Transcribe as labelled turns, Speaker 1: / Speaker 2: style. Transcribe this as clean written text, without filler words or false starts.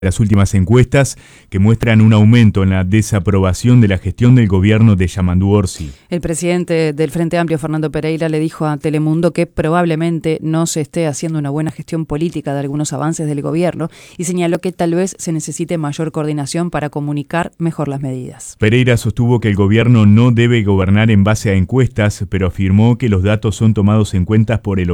Speaker 1: Las últimas encuestas que muestran un aumento en la desaprobación de la gestión del gobierno de Yamandu Orsi.
Speaker 2: El presidente del Frente Amplio, Fernando Pereira, le dijo a Telemundo que probablemente no se esté haciendo una buena gestión política de algunos avances del gobierno y señaló que tal vez se necesite mayor coordinación para comunicar mejor las medidas.
Speaker 1: Pereira sostuvo que el gobierno no debe gobernar en base a encuestas, pero afirmó que los datos son tomados en cuenta por el